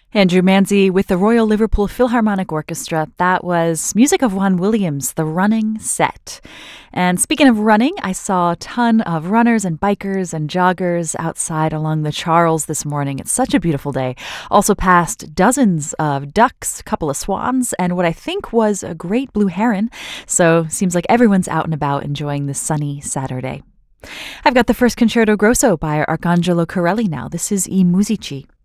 Andrew Manzi with the Royal Liverpool Philharmonic Orchestra. That was music of Juan Williams, The Running Set. And speaking of running, I saw a ton of runners and bikers and joggers outside along the Charles this morning. It's such a beautiful day. Also passed dozens of ducks, a couple of swans, and what I think was a great blue heron. So seems like everyone's out and about enjoying this sunny Saturday. I've got the first concerto grosso by Arcangelo Corelli now. This is I Musici.